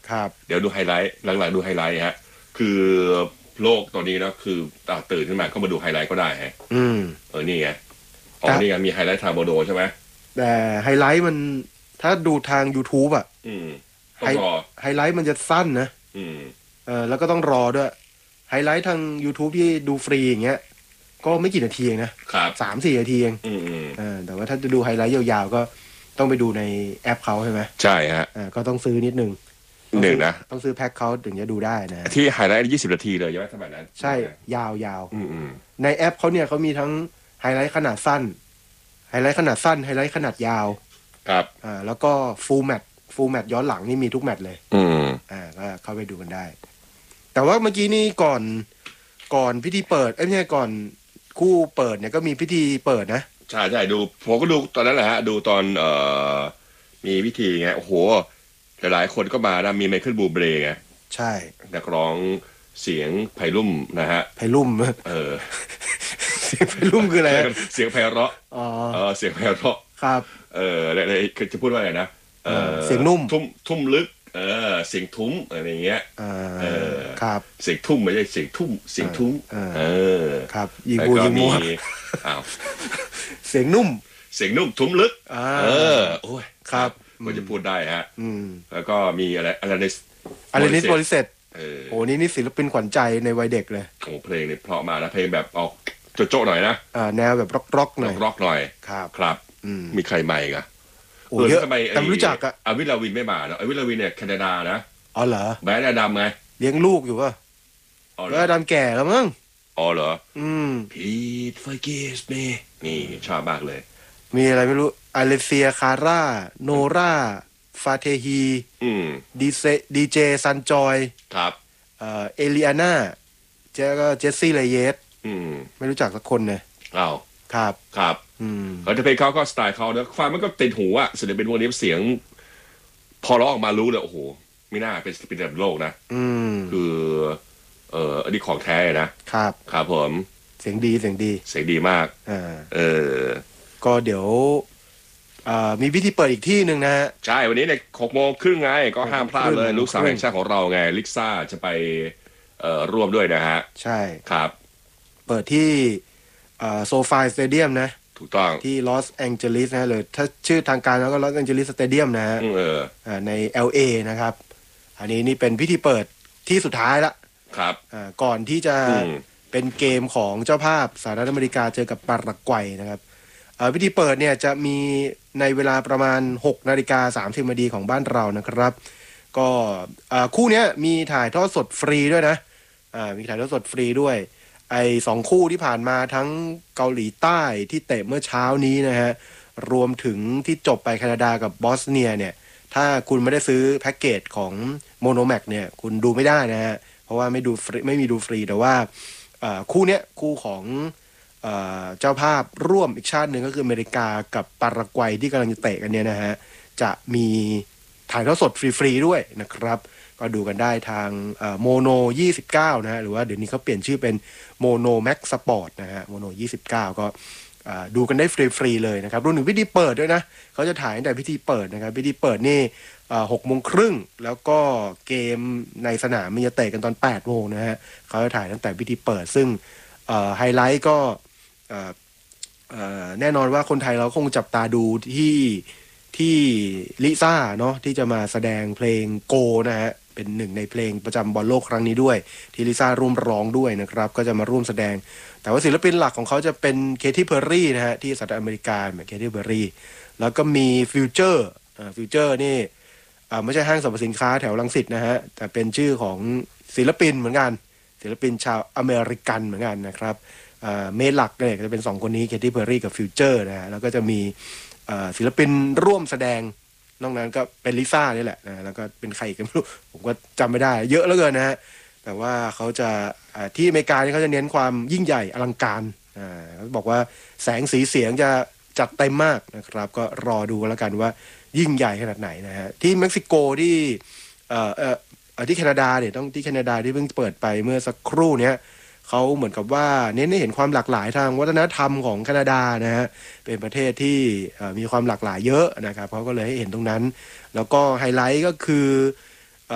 ครับเดี๋ยวดูไฮไลท์หลังๆดูไฮไลท์ฮะคือโลกตอนนี้นะคือตื่นขึ้นมาก็มาดูไฮไลท์ก็ได้ฮะนี่ไงนี่ไงมีไฮไลท์ทางโมโดใช่ไหมแต่ไฮไลท์มันถ้าดูทาง YouTube อ่ะต้องรอไฮไลท์มันจะสั้นนะแล้วก็ต้องรอด้วยไฮไลท์ทาง YouTube ที่ดูฟรีอย่างเงี้ยก็ไม่กี่นาทีเองนะ3-4 นาทีเองแต่ว่าถ้าจะดูไฮไลท์ยาวๆก็ต้องไปดูในแอปเขาใช่ไหมใช่ฮะก็ต้องซื้อนิดนึงนะต้องซื้อแพ็คเขาถึงจะดูได้นะที่ไฮไลท์20 นาทีเลยใช่ไหมสมัยนั้นใช่ยาวๆในแอปเขาเนี่ยเขามีทั้งไฮไลท์ขนาดสั้นไฮไลท์ขนาดสั้นไฮไลท์ขนาดยาวครับแล้วก็ฟูลแมตช์ย้อนหลังนี่มีทุกแมตช์เลยก็เข้าไปดูกันได้แต่ว่าเมื่อกี้นี่ก่อนพิธีเปิดไม่ใช่ก่อนคู่เปิดเนี่ยก็มีพิธีเปิดนะใช่ดูผมก็ดูตอนนั้นแหละฮะดูตอนมีพิธีไงโอ้โหหลายคนก็มานะมีไมเคิลบูเบรไงใช่นักร้องเสียงไพรุ่มนะฮะไพรุ่มเสียงไพรุ่มคืออะไรเสียงไพเราะเสียงไพเราะครับอะไรจะพูดว่าอะไรนะเสียงนุ่มทุ่มลึกเสียงทุ้มอะไรอย่างเงี้ยครับเสียงทุ่มไม่ใช่เสียงทุ่มเสียงทุ้มครับยิงมัวเสียงนุ่มทุ้มลึกโอ้ยครับก็จะพูดได้ฮะแล้วก็มีอะไรอลานิสบริเซตโอ้นี่ศิลปินขวัญใจในวัยเด็กเลยโอ้เพลงเนี่ยเพราะมานะเพลงแบบออกโจ๊ะหน่อยนะแนวแบบร็อกหน่อยร็อกหน่อยครับมีใครใหม่กันเยอะแต่รู้จักอะอวิลาวินไม่มาเนาะอวิลาวินเนี่ยแคนาดานะอ๋อเหรอแบรนด์อดัมไงเลี้ยงลูกอยู่ป่ะแบรนด์อดัมแก่แล้วมั้งอ๋อเหรอPlease forgive me นี่ชอบมากเลยมีอะไรไม่รู้อเลเซียคาร่าโนราฟาเทฮีดีเจซันจอยครับเอลิอาน่าเจสซี่เลเยสไม่รู้จักสักคนเลยอ้าวครับเขาจะเพลงเขาก็สไตล์เขาเนอะฟังมันก็ติดหูอะศิลปินวงนี้เสียงพอร้องออกมารู้เลยโอ้โหไม่น่าเป็นศิลปินระดับโลกนะคืออันนี้ของแท้นะครับครับผมเสียงดีมากก็เดี๋ยวมีพิธีเปิดอีกที่หนึ่งนะฮะใช่วันนี้เนี่ย6:30ไงก็ห้ามพลาดเลยลูกสาวแห่งชาติของเราไงลิซ่าจะไปร่วมด้วยนะฮะใช่ครับเปิดที่โซฟาสเตเดียมนะถูกต้องที่ลอสแองเจลิสนะเลยถ้าชื่อทางการแล้วก็ลอสแองเจลิสสเตเดียมนะฮะใน LA นะครับอันนี้นี่เป็นพิธีเปิดที่สุดท้ายละครับก่อนที่จะเป็นเกมของเจ้าภาพสหรัฐอเมริกาเจอกับปารากวัยนะครับพิธีเปิดเนี่ยจะมีในเวลาประมาณ 6:30 น.ของบ้านเรานะครับก็คู่นี้มีถ่ายทอดสดฟรีด้วยนะมีถ่ายทอดสดฟรีด้วย2 คู่ที่ผ่านมาทั้งเกาหลีใต้ที่เตะเมื่อเช้านี้นะฮะรวมถึงที่จบไปแคนาดากับบอสเนียเนี่ยถ้าคุณไม่ได้ซื้อแพ็กเกจของโมโนแม็กเนี่ยคุณดูไม่ได้นะฮะเพราะว่าไม่มีดูฟรีแต่ว่าคู่เนี้ยคู่ของเจ้าภาพร่วมอีกชาติหนึ่งก็คืออเมริกากับปารากวัยที่กำลังจะเตะกันเนี่ยนะฮะจะมีถ่ายทอดสดฟรีๆด้วยนะครับก็ดูกันได้ทางโมโน29นะฮะหรือว่าเดี๋ยวนี้เขาเปลี่ยนชื่อเป็นโมโนแม็กสปอร์ตนะฮะโมโน29ก็ดูกันได้ฟรีๆเลยนะครับรวมถึงพิธีเปิดด้วยนะเขาจะถ่ายตั้งแต่พิธีเปิดนะครับพิธีเปิดนี่6:30แล้วก็เกมในสนามมันจะเตะกันตอน8 โมงนะฮะเขาจะถ่ายตั้งแต่พิธีเปิดซึ่งไฮไลท์ก็แน่นอนว่าคนไทยเราคงจับตาดูที่ลิซ่าเนาะที่จะมาแสดงเพลงโกนะฮะเป็นหนึ่งในเพลงประจำบอลโลกครั้งนี้ด้วยที่ลิซ่าร่วมร้องด้วยนะครับก็จะมาร่วมแสดงแต่ว่าศิลปินหลักของเขาจะเป็นเคที่เพอร์รี่นะฮะที่สหรัฐอเมริกาเหมือนเคที่เพอร์รี่แล้วก็มีฟิวเจอร์นี่ไม่ใช่ห้างสรรพสินค้าแถวรังสิตนะฮะแต่เป็นชื่อของศิลปินเหมือนกันศิลปินชาวอเมริกันเหมือนกันนะครับเมนหลักเนี่ยจะเป็น2 คนนี้เคที่เพอร์รี่กับฟิวเจอร์นะฮะแล้วก็จะมีศิลปินร่วมแสดงนอกนั้นก็เป็นลิซ่านี่แหละนะแล้วก็เป็นใครกันไม่รู้ผมก็จำไม่ได้เยอะเหลือเกินนะฮะแต่ว่าเขาจะที่อเมริกานี่เขาจะเน้นความยิ่งใหญ่อลังการเขาบอกว่าแสงสีเสียงจะจัดเต็มมากนะครับก็รอดูแล้วกันว่ายิ่งใหญ่ขนาดไหนนะฮะที่เม็กซิโกที่แคนาดาเนี่ยต้องที่แคนาดาที่เพิ่งเปิดไปเมื่อสักครู่เนี้ยเขาเหมือนกับว่าเน้นให้เห็นความหลากหลายทางวัฒนธรรมของแคนาดานะฮะเป็นประเทศที่มีความหลากหลายเยอะนะครับเขาก็เลยให้เห็นตรงนั้นแล้วก็ไฮไลท์ก็คือ